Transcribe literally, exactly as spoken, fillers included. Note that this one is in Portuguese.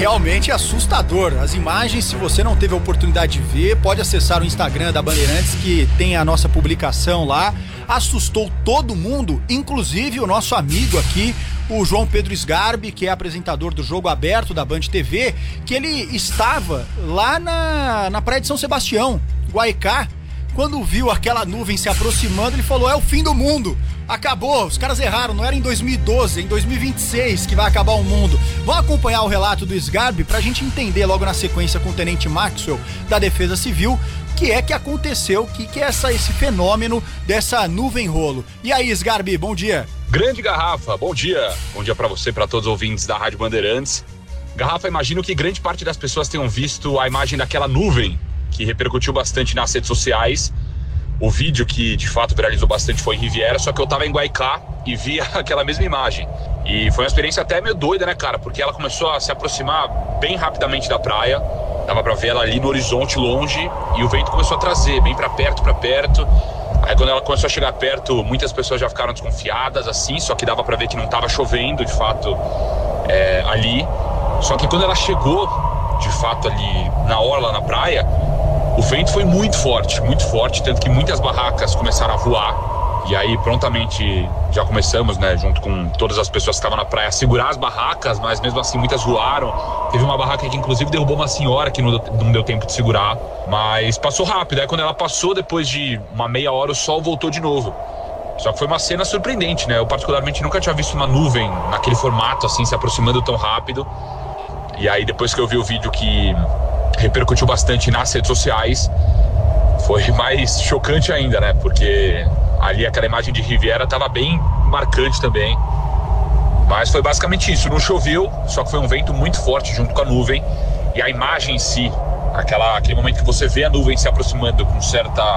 realmente assustador. As imagens, se você não teve a oportunidade de ver, pode acessar o Instagram da Bandeirantes, que tem a nossa publicação lá. Assustou todo mundo, inclusive o nosso amigo aqui, o João Pedro Sgarbi, que é apresentador do Jogo Aberto da Band T V, que ele estava lá na, na Praia de São Sebastião, Guaicá. Quando viu aquela nuvem se aproximando, ele falou: é o fim do mundo, acabou, os caras erraram, não era em dois mil e doze, é em dois mil e vinte e seis que vai acabar o mundo. Vamos acompanhar o relato do Sgarbi pra gente entender logo na sequência com o Tenente Maxwell da Defesa Civil o que é que aconteceu, o que, que é essa, esse fenômeno dessa nuvem rolo. E aí, Sgarbi, bom dia. Grande Garrafa, bom dia. Bom dia pra você, pra todos os ouvintes da Rádio Bandeirantes. Garrafa, imagino que grande parte das pessoas tenham visto a imagem daquela nuvem que repercutiu bastante nas redes sociais. O vídeo que de fato viralizou bastante foi em Riviera, só que eu tava em Guaicá e vi aquela mesma imagem. E foi uma experiência até meio doida, né, cara? Porque ela começou a se aproximar bem rapidamente da praia. Dava pra ver ela ali no horizonte, longe, e o vento começou a trazer bem pra perto, pra perto. Aí quando ela começou a chegar perto, muitas pessoas já ficaram desconfiadas, assim, só que dava pra ver que não tava chovendo, de fato, é, ali. Só que quando ela chegou, de fato, ali na orla, na praia, o vento foi muito forte, muito forte, tanto que muitas barracas começaram a voar. E aí prontamente já começamos, né, junto com todas as pessoas que estavam na praia, a segurar as barracas, mas mesmo assim muitas voaram. Teve uma barraca que inclusive derrubou uma senhora que não deu, não deu tempo de segurar, mas passou rápido. Aí quando ela passou, depois de uma meia hora, o sol voltou de novo. Só que foi uma cena surpreendente, né? Eu particularmente nunca tinha visto uma nuvem naquele formato, assim, se aproximando tão rápido. E aí depois que eu vi o vídeo que repercutiu bastante nas redes sociais, foi mais chocante ainda, né? Porque ali aquela imagem de Riviera tava bem marcante também. Mas foi basicamente isso, não choveu, só que foi um vento muito forte junto com a nuvem. E a imagem em si, aquela, aquele momento que você vê a nuvem se aproximando com certa